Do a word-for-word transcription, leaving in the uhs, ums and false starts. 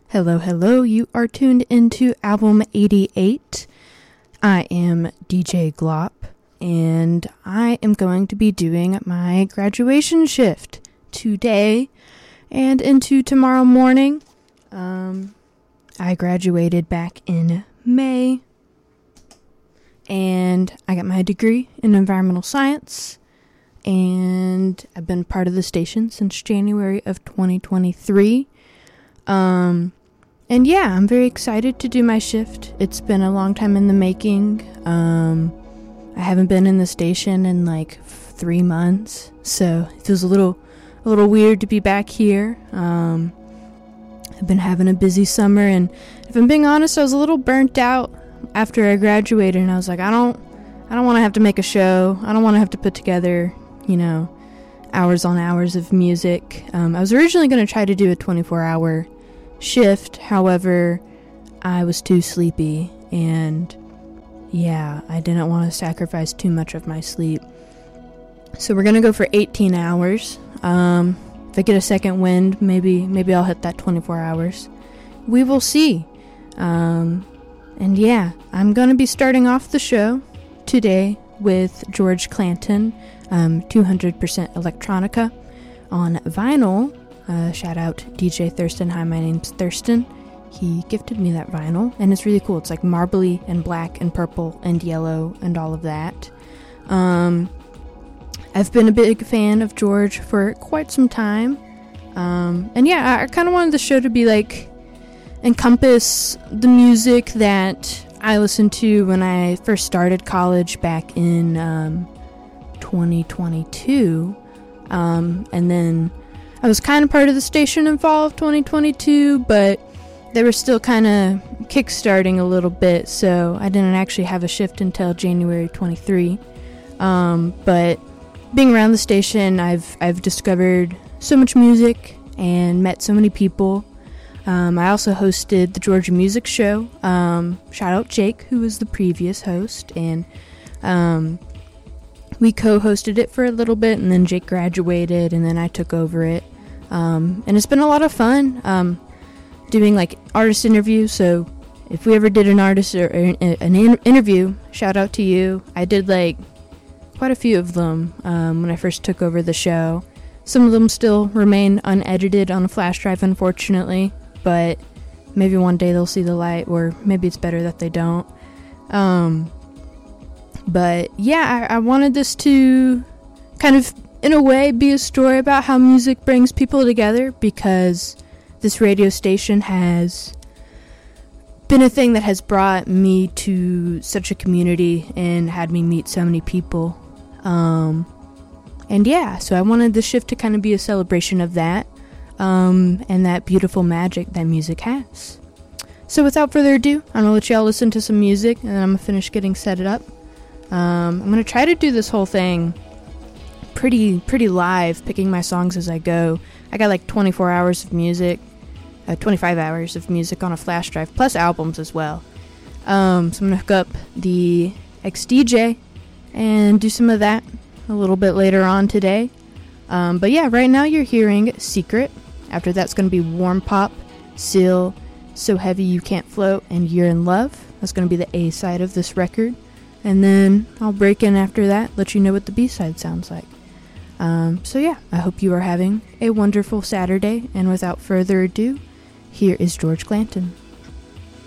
Hello, hello, you are tuned into Album eighty-eight. I am D J Glop, and I am going to be doing my graduation shift today and into tomorrow morning. Um, I graduated back in May, and I got my degree in environmental science, and I've been part of the station since January of twenty twenty-three. Um... And yeah, I'm very excited to do my shift. It's been a long time in the making. Um, I haven't been in the station in like three months, so it feels a little, a little weird to be back here. Um, I've been having a busy summer, and if I'm being honest, I was a little burnt out after I graduated, and I was like, I don't, I don't want to have to make a show. I don't want to have to put together, you know, hours on hours of music. Um, I was originally going to try to do a twenty-four hour shift, however, I was too sleepy, and yeah, I didn't want to sacrifice too much of my sleep. So we're gonna go for eighteen hours. Um, if I get a second wind, maybe maybe I'll hit that twenty-four hours. We will see. Um, and yeah, I'm gonna be starting off the show today with George Clanton, um, two hundred percent Electronica on vinyl. Uh, shout out D J Thurston. Hi, my name's Thurston. He gifted me that vinyl, and it's really cool. It's like marbly and black and purple and yellow and all of that. Um, I've been a big fan of George for quite some time. Um, and yeah, I, I kind of wanted the show to be like, encompass the music that I listened to when I first started college back in um, twenty twenty-two. Um, and then I was kind of part of the station in fall of twenty twenty-two, but they were still kind of kickstarting a little bit, so I didn't actually have a shift until January twenty-three. Um, but being around the station, I've I've discovered so much music and met so many people. Um, I also hosted the Georgia Music Show. Um, shout out Jake, who was the previous host, and um, we co-hosted it for a little bit, and then Jake graduated, and then I took over it. Um, and it's been a lot of fun um, doing like artist interviews. So if we ever did an artist or, or an in- interview, shout out to you. I did like quite a few of them um, when I first took over the show. Some of them still remain unedited on a flash drive, unfortunately, but maybe one day they'll see the light, or maybe it's better that they don't. Um, But yeah, I, I wanted this to kind of, in a way, be a story about how music brings people together, because this radio station has been a thing that has brought me to such a community and had me meet so many people. Um, and yeah, so I wanted the shift to kind of be a celebration of that um, and that beautiful magic that music has. So without further ado, I'm going to let y'all listen to some music, and then I'm going to finish getting set it up. Um, I'm going to try to do this whole thing pretty pretty live, picking my songs as I go. I got like twenty-four hours of music, uh, twenty-five hours of music on a flash drive, plus albums as well. Um, so I'm going to hook up the X D J and do some of that a little bit later on today. Um, but yeah, right now you're hearing Secret. After that's going to be Warm Pop, Seal, So Heavy You Can't Float, and You're in Love. That's going to be the A side of this record. And then I'll break in after that, let you know what the B-side sounds like. Um, so yeah, I hope you are having a wonderful Saturday, and without further ado, here is George Clanton.